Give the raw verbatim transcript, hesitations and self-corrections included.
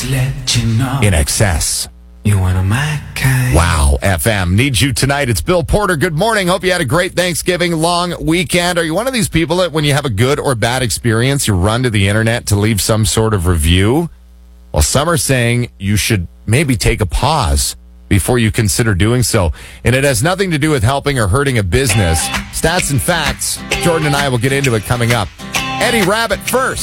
to let you know. In excess. You one of my kind. Wow, F M. Need you tonight. It's Bill Porter. Good morning. Hope you had a great Thanksgiving long weekend. Are you one of these people that when you have a good or bad experience, you run to the internet to leave some sort of review? Well, some are saying you should maybe take a pause before you consider doing so. And it has nothing to do with helping or hurting a business. Stats and facts. Jordan and I will get into it coming up. Eddie Rabbitt first.